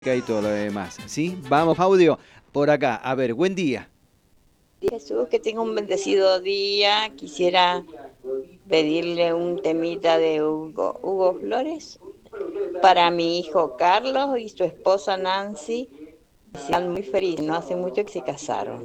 y todo lo demás, ¿sí? Vamos, audio, por acá. A ver, buen día. Jesús, que tenga un bendecido día. Quisiera pedirle un temita de Hugo Flores para mi hijo Carlos y su esposa Nancy. Sean muy felices, no hace mucho que se casaron.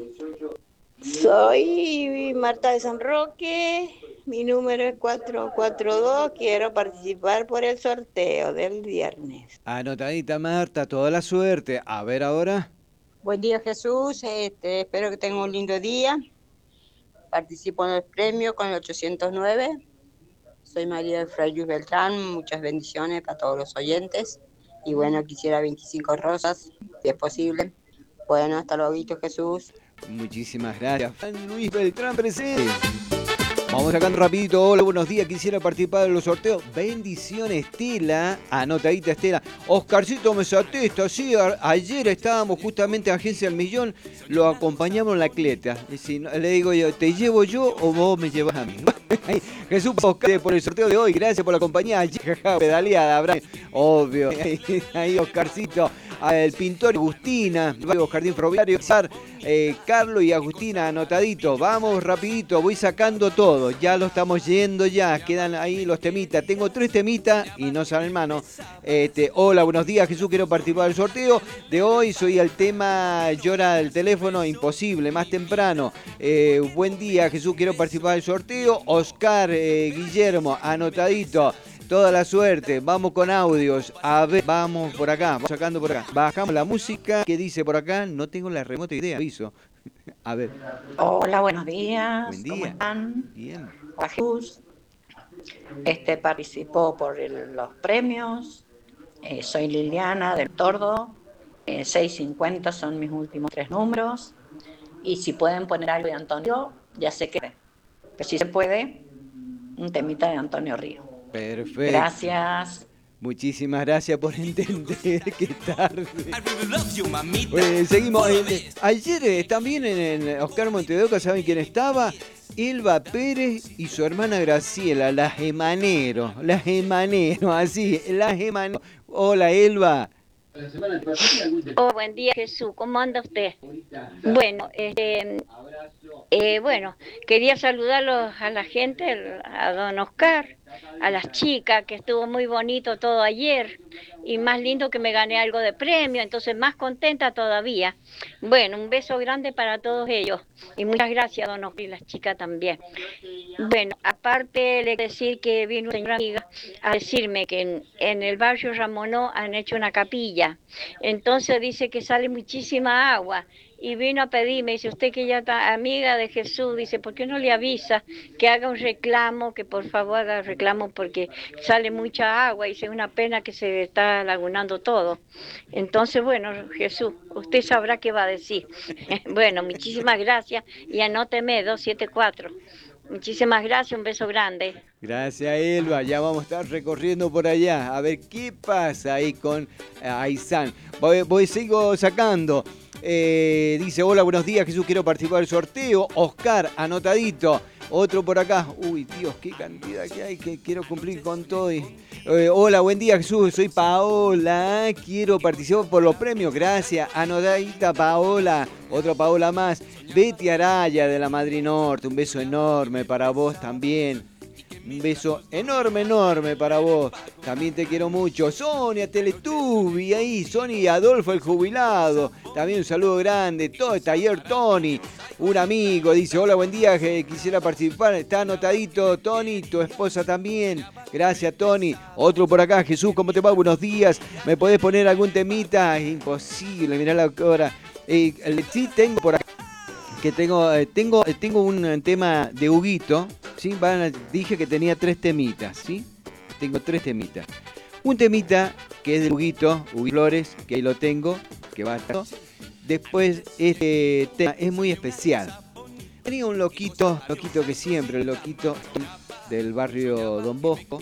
Soy Marta de San Roque, mi número es 442. Quiero participar por el sorteo del viernes. Anotadita, Marta, toda la suerte. A ver ahora. Buen día, Jesús. Espero que tenga un lindo día. Participo en el premio con el 809. Soy María de Fray Luis Beltrán. Muchas bendiciones para todos los oyentes. Y bueno, quisiera 25 rosas, si es posible. Bueno, hasta luego, Jesús. Muchísimas gracias. Juan Luis Beltrán presente. Vamos sacando rapidito. Hola, buenos días. Quisiera participar de los sorteos. Bendiciones, Estela. Anotadita, Estela. Oscarcito Mesatesta. Sí, ayer estábamos justamente en Agencia del Millón. Lo acompañamos en la cleta. Y si no, le digo yo, ¿te llevo yo o vos me llevas a mí? Jesús, Oscar, por el sorteo de hoy. Gracias por la compañía. Pedaleada, Abraham. Obvio. Ahí, Oscarcito. El pintor Agustina. Jardín Ferroviario. Carlos y Agustina, anotadito. Vamos rapidito. Voy sacando todo. Ya lo estamos yendo ya. Quedan ahí los temitas. Tengo 3 temitas y no salen mano. Hola, buenos días, Jesús. Quiero participar del sorteo de hoy. Soy el tema llora el teléfono. Imposible, más temprano. Buen día, Jesús. Quiero participar del sorteo. Oscar Guillermo, anotadito. Toda la suerte, vamos con audios. A ver, vamos por acá, vamos sacando por acá. Bajamos la música. ¿Qué dice por acá? No tengo la remota idea, aviso. A ver. Hola, buenos Buen días, ¿cómo día. están? Bien. Jesús, participó por los premios. Soy Liliana del Tordo. 650 son mis últimos 3 números. Y si pueden poner algo de Antonio, ya sé que, pero si se puede, un temita de Antonio Río. Perfecto. Gracias. Muchísimas gracias por entender que tarde. Seguimos. Ayer también en Oscar Montedoca, ¿saben quién estaba? Elba Pérez y su hermana Graciela, las Gemanero, así, las Gemanero. Hola, Elba. Oh, buen día, Jesús. ¿Cómo anda usted? Bueno, bueno, quería saludarlos a la gente, a don Oscar, a las chicas, que estuvo muy bonito todo ayer y más lindo que me gané algo de premio, entonces más contenta todavía. Bueno, un beso grande para todos ellos y muchas gracias, don Oscar, y las chicas también. Bueno, aparte le quiero decir que vino una señora amiga a decirme que en el barrio Ramonó han hecho una capilla, entonces dice que sale muchísima agua y vino a pedirme, dice usted que ya está amiga de Jesús, dice, ¿por qué no le avisa que haga un reclamo, que por favor haga reclamo porque sale mucha agua y es una pena que se está lagunando todo? Entonces, bueno, Jesús, usted sabrá qué va a decir. Bueno, muchísimas gracias y anóteme 274. Muchísimas gracias, un beso grande. Gracias, Elba. Ya vamos a estar recorriendo por allá. A ver qué pasa ahí con Aizán. Sigo sacando. Dice, hola, buenos días, Jesús, quiero participar del sorteo. Oscar, anotadito. Otro por acá. Uy, Dios, qué cantidad que hay, que quiero cumplir con todo. Hola, buen día, Jesús, soy Paola. Quiero participar por los premios. Gracias, anotadita, Paola. Otra Paola más. Betty Araya de la Madrid Norte. Un beso enorme para vos también. Un beso enorme, enorme para vos. También te quiero mucho. Sonia Teletubi, ahí. Sonia y Adolfo el jubilado. También un saludo grande. Todo taller Tony. Un amigo dice, hola, buen día. Quisiera participar. Está anotadito, Tony. Tu esposa también. Gracias, Tony. Otro por acá. Jesús, ¿cómo te va? Buenos días. ¿Me podés poner algún temita? Es imposible. Mirá la hora. Sí, tengo por acá. Que tengo un tema de Huguito, ¿sí? Dije que tenía 3 temitas, ¿sí? Tengo 3 temitas. Un temita que es de Huguito Flores, que ahí lo tengo, que va a estar. Después, este tema es muy especial. Tenía un loquito que siempre, el loquito del barrio Don Bosco,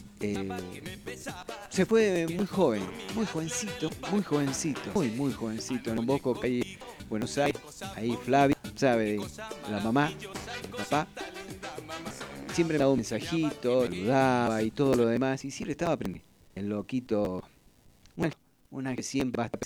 se fue muy joven, muy jovencito, muy jovencito. En Don Bosco, ahí Buenos Aires, ahí Flavio, sabe, la mamá, el papá, siempre me daba un mensajito, saludaba y todo lo demás, y siempre estaba aprendiendo. El loquito, bueno, una que siempre